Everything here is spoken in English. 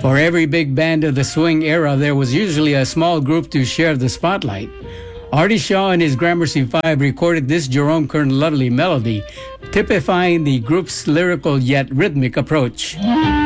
For every big band of the swing era, there was usually a small group to share the spotlight. Artie Shaw and his Gramercy Five recorded this Jerome Kern lovely melody, typifying the group's lyrical yet rhythmic approach.